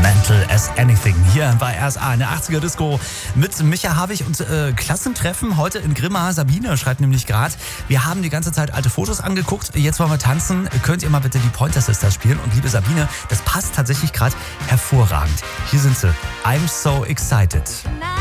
Mental as Anything. Hier bei RSA in der 80er Disco mit Micha Havig und Klassentreffen heute in Grimma. Sabine schreibt nämlich gerade, wir haben die ganze Zeit alte Fotos angeguckt, jetzt wollen wir tanzen. Könnt ihr mal bitte die Pointer Sisters spielen? Und liebe Sabine, das passt tatsächlich gerade hervorragend. Hier sind sie. I'm so excited.